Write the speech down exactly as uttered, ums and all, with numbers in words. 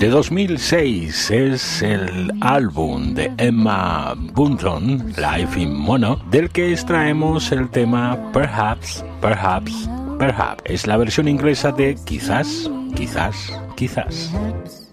De dos mil seis es el álbum de Emma Bunton, Live in Mono, del que extraemos el tema Perhaps, Perhaps, Perhaps. Es la versión inglesa de Quizás, Quizás, Quizás.